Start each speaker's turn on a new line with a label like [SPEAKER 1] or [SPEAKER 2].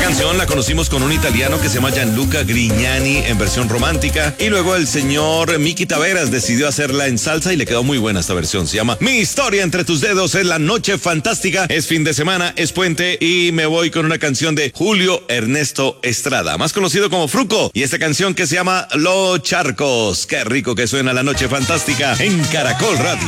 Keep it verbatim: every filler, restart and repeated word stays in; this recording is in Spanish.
[SPEAKER 1] canción la conocimos con un italiano que se llama Gianluca Grignani en versión romántica, y luego el señor Miki Taveras decidió hacerla en salsa y le quedó muy buena esta versión. Se llama Mi historia entre tus dedos. Es la noche fantástica, es fin de semana, es puente, y me voy con una canción de Julio Ernesto Estrada, más conocido como Fruco, y esta canción que se llama Los Charcos. Qué rico que suena la noche fantástica en Caracol Radio.